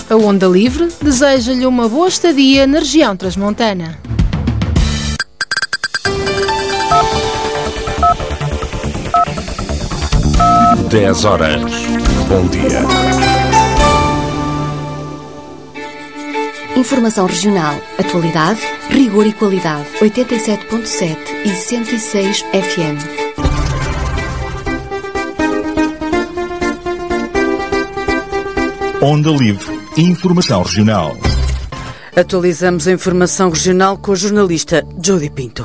A Onda Livre deseja-lhe uma boa estadia na região transmontana. Dez horas. Bom dia. Informação regional, atualidade, rigor e qualidade. 87.7 e 106 FM. Onda Livre. Informação regional. Atualizamos a informação regional com a jornalista Jody Pinto.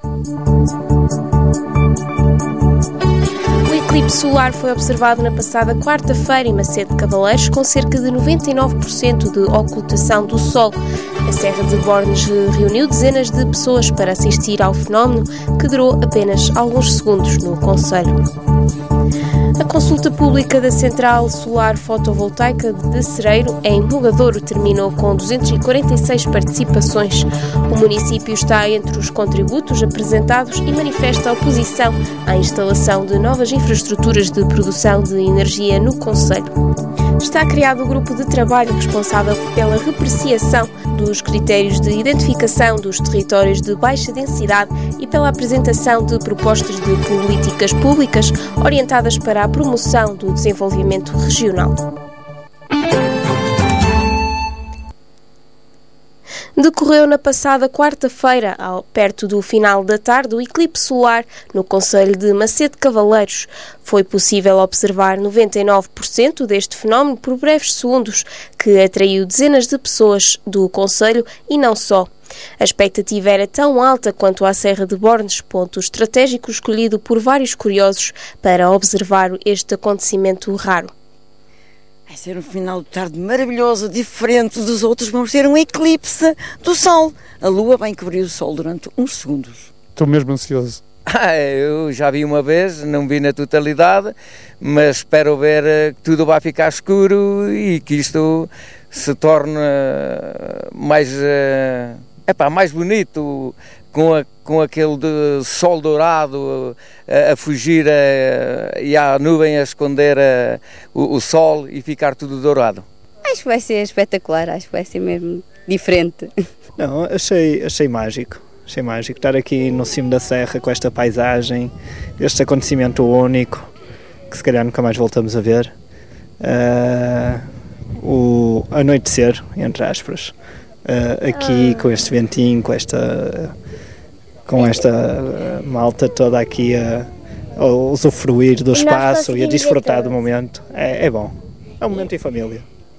O eclipse solar foi observado na passada quarta-feira em Macedo de Cavaleiros, com cerca de 99% de ocultação do Sol. A Serra de Bornes reuniu dezenas de pessoas para assistir ao fenómeno, que durou apenas alguns segundos no concelho. A consulta pública da Central Solar Fotovoltaica de Cereiro, em Mugadouro, terminou com 246 participações. O município está entre os contributos apresentados e manifesta oposição à instalação de novas infraestruturas de produção de energia no concelho. Está criado o grupo de trabalho responsável pela repreciação dos critérios de identificação dos territórios de baixa densidade e pela apresentação de propostas de políticas públicas orientadas para a promoção do desenvolvimento regional. Decorreu na passada quarta-feira, perto do final da tarde, o eclipse solar no concelho de Macedo de Cavaleiros. Foi possível observar 99% deste fenómeno por breves segundos, que atraiu dezenas de pessoas do concelho e não só. A expectativa era tão alta quanto a Serra de Bornes, ponto estratégico escolhido por vários curiosos para observar este acontecimento raro. Vai ser um final de tarde maravilhoso, diferente dos outros. Vamos ter um eclipse do Sol. A Lua vai encobrir o Sol durante uns segundos. Estou mesmo ansioso. Eu já vi uma vez, não vi na totalidade, mas espero ver que tudo vai ficar escuro e que isto se torne mais bonito, com aquele sol dourado a fugir e a nuvem a esconder o sol e ficar tudo dourado. Acho que vai ser espetacular, acho que vai ser mesmo diferente. Não, achei mágico. Achei mágico estar aqui no cimo da serra com esta paisagem, este acontecimento único, que se calhar nunca mais voltamos a ver. O anoitecer, entre aspas, aqui com este ventinho, com esta malta toda aqui a usufruir do espaço e a desfrutar do momento. É bom. É um momento em família.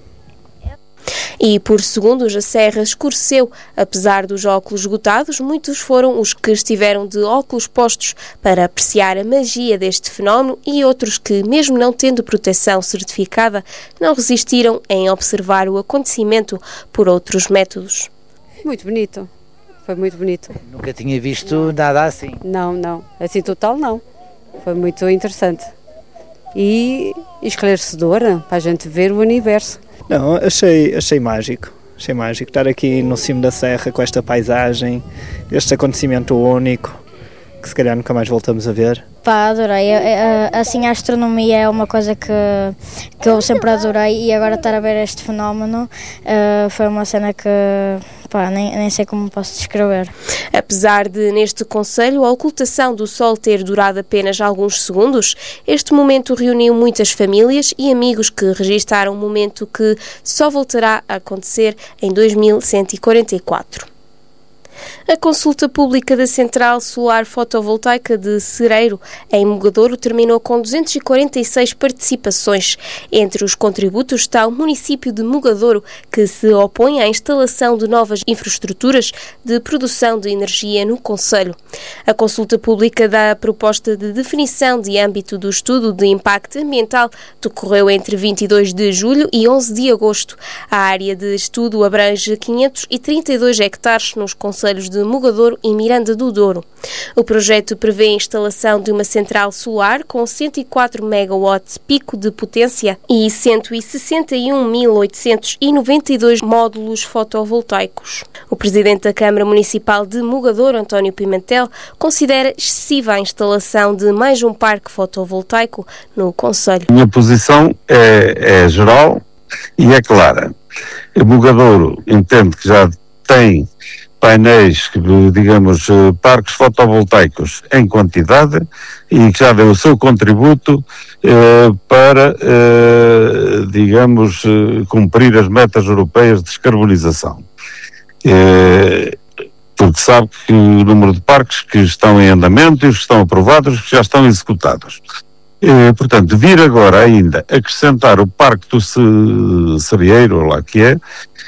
E por segundos a serra escureceu. Apesar dos óculos esgotados, muitos foram os que estiveram de óculos postos para apreciar a magia deste fenómeno e outros que, mesmo não tendo proteção certificada, não resistiram em observar o acontecimento por outros métodos. Muito bonito. Foi muito bonito. Nunca tinha visto nada assim. Não. Assim total não. Foi muito interessante. E esclarecedora para a gente ver o universo. Não, achei mágico. Achei mágico estar aqui no cimo da serra com esta paisagem, este acontecimento único, que se calhar nunca mais voltamos a ver. Adorei. Assim, a astronomia é uma coisa que eu sempre adorei e agora estar a ver este fenómeno foi uma cena que nem sei como posso descrever. Apesar de, neste concelho, a ocultação do Sol ter durado apenas alguns segundos, este momento reuniu muitas famílias e amigos que registaram um momento que só voltará a acontecer em 2144. A consulta pública da Central Solar Fotovoltaica de Cereiro, em Mugadouro, terminou com 246 participações. Entre os contributos está o município de Mugadouro, que se opõe à instalação de novas infraestruturas de produção de energia no concelho. A consulta pública da proposta de definição de âmbito do estudo de impacto ambiental decorreu entre 22 de julho e 11 de agosto. A área de estudo abrange 532 hectares nos concelhos de Mugadouro e Miranda do Douro. O projeto prevê a instalação de uma central solar com 104 megawatts pico de potência e 161.892 módulos fotovoltaicos. O presidente da Câmara Municipal de Mugadouro, António Pimentel, considera excessiva a instalação de mais um parque fotovoltaico no concelho. A minha posição é geral, e é clara. O Mugadouro entende que já tem painéis, digamos, parques fotovoltaicos em quantidade e que já deu o seu contributo para, digamos, cumprir as metas europeias de descarbonização. Porque sabe que o número de parques que estão em andamento e os que estão aprovados, que já estão executados. Portanto, vir agora ainda acrescentar o Parque do Cerieiro, lá que é,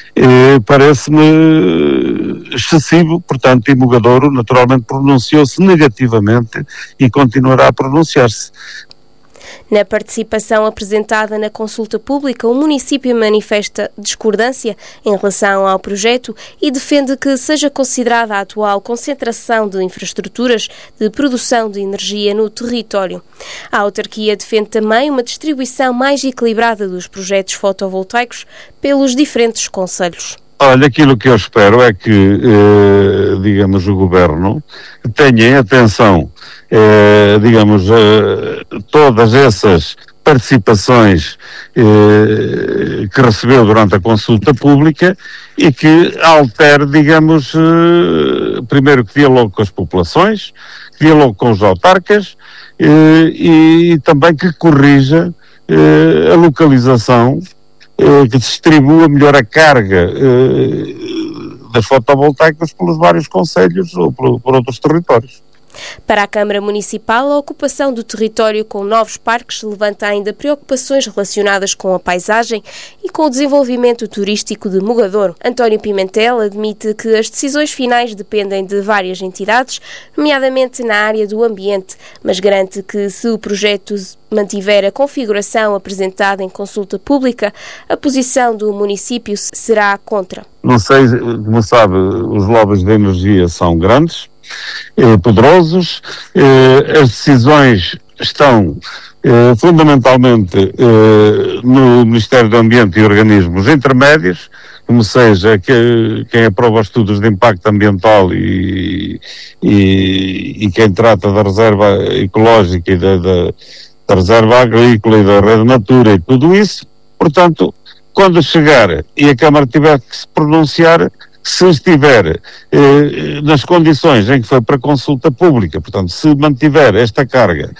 parece-me excessivo. Portanto, e Mugadouro naturalmente pronunciou-se negativamente e continuará a pronunciar-se. Na participação apresentada na consulta pública, o município manifesta discordância em relação ao projeto e defende que seja considerada a atual concentração de infraestruturas de produção de energia no território. A autarquia defende também uma distribuição mais equilibrada dos projetos fotovoltaicos pelos diferentes concelhos. Olha, aquilo que eu espero é que, digamos, o Governo tenha em atenção, digamos, todas essas participações que recebeu durante a consulta pública e que altere, digamos, primeiro que dialogue com as populações, que dialogue com os autarcas e também que corrija a localização, que distribua melhor a carga das fotovoltaicas pelos vários concelhos ou por outros territórios. Para a Câmara Municipal, a ocupação do território com novos parques levanta ainda preocupações relacionadas com a paisagem e com o desenvolvimento turístico de Mugadouro. António Pimentel admite que as decisões finais dependem de várias entidades, nomeadamente na área do ambiente, mas garante que se o projeto mantiver a configuração apresentada em consulta pública, a posição do município será contra. Não sei, como sabe, os lobbies de energia são grandes, poderosos, as decisões estão fundamentalmente no Ministério do Ambiente e organismos intermédios, como seja quem aprova estudos de impacto ambiental e quem trata da reserva ecológica e da reserva agrícola e da rede Natura e tudo isso. Portanto, quando chegar e a Câmara tiver que se pronunciar, se estiver nas condições em que foi para consulta pública, portanto, se mantiver esta carga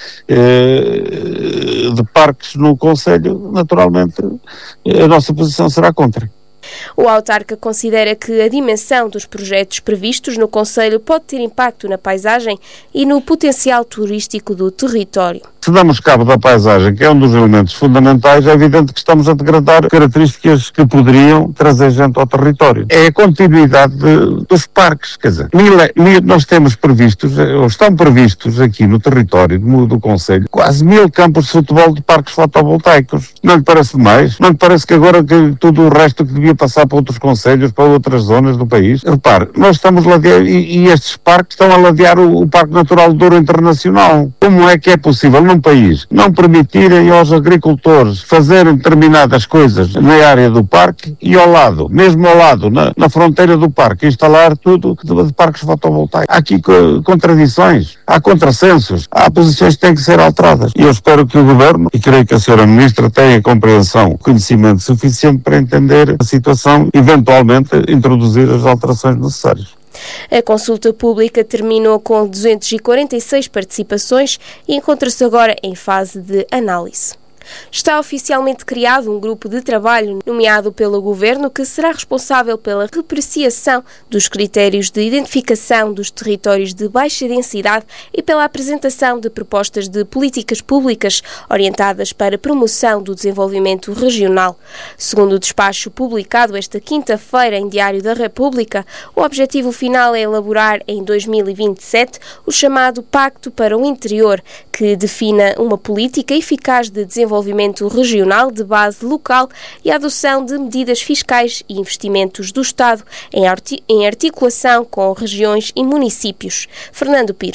de parques no Conselho, naturalmente a nossa posição será contra. O autarca considera que a dimensão dos projetos previstos no Conselho pode ter impacto na paisagem e no potencial turístico do território. Se damos cabo da paisagem, que é um dos elementos fundamentais, é evidente que estamos a degradar características que poderiam trazer gente ao território. É a continuidade dos parques, quer dizer, nós temos previstos, ou estão previstos aqui no território do Conselho, quase 1000 campos de futebol de parques fotovoltaicos. Não lhe parece demais? Não lhe parece que agora que tudo o resto que devia passar para outros concelhos, para outras zonas do país? Repare, nós estamos a ladear, e estes parques estão a ladear o Parque Natural do Douro Internacional. Como é que é possível num país não permitirem aos agricultores fazerem determinadas coisas na área do parque e ao lado, mesmo ao lado, na fronteira do parque, instalar tudo de parques fotovoltaicos? Há aqui contradições, há contrassensos, há posições que têm que ser alteradas. E eu espero que o Governo, e creio que a Sra. Ministra tenha compreensão, conhecimento suficiente para entender a situação e eventualmente introduzir as alterações necessárias. A consulta pública terminou com 246 participações e encontra-se agora em fase de análise. Está oficialmente criado um grupo de trabalho nomeado pelo Governo que será responsável pela repreciação dos critérios de identificação dos territórios de baixa densidade e pela apresentação de propostas de políticas públicas orientadas para a promoção do desenvolvimento regional. Segundo o despacho publicado esta quinta-feira em Diário da República, o objetivo final é elaborar em 2027 o chamado Pacto para o Interior, que defina uma política eficaz de desenvolvimento regional de base local e a adoção de medidas fiscais e investimentos do Estado em articulação com regiões e municípios. Fernando Pires.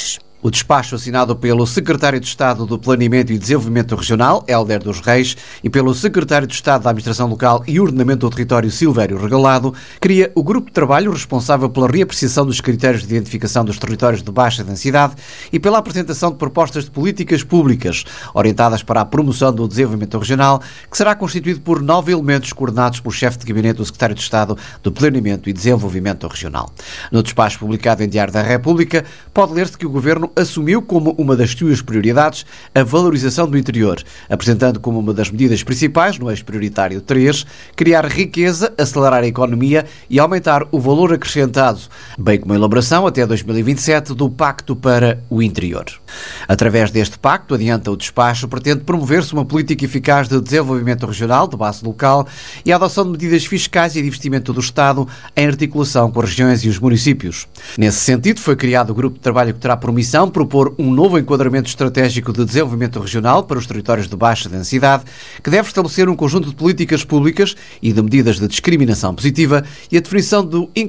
O despacho assinado pelo Secretário de Estado do Planeamento e Desenvolvimento Regional, Hélder dos Reis, e pelo Secretário de Estado da Administração Local e Ordenamento do Território, Silvério Regalado, cria o grupo de trabalho responsável pela reapreciação dos critérios de identificação dos territórios de baixa densidade e pela apresentação de propostas de políticas públicas orientadas para a promoção do desenvolvimento regional, que será constituído por 9 elementos coordenados pelo chefe de gabinete do Secretário de Estado do Planeamento e Desenvolvimento Regional. No despacho publicado em Diário da República, pode ler-se que o Governo assumiu como uma das suas prioridades a valorização do interior, apresentando como uma das medidas principais, no eixo prioritário 3, criar riqueza, acelerar a economia e aumentar o valor acrescentado, bem como a elaboração até 2027 do Pacto para o Interior. Através deste pacto, adianta o despacho, pretende promover-se uma política eficaz de desenvolvimento regional de base local e a adoção de medidas fiscais e de investimento do Estado em articulação com as regiões e os municípios. Nesse sentido, foi criado o grupo de trabalho que terá por missão propor um novo enquadramento estratégico de desenvolvimento regional para os territórios de baixa densidade, que deve estabelecer um conjunto de políticas públicas e de medidas de discriminação positiva e a definição do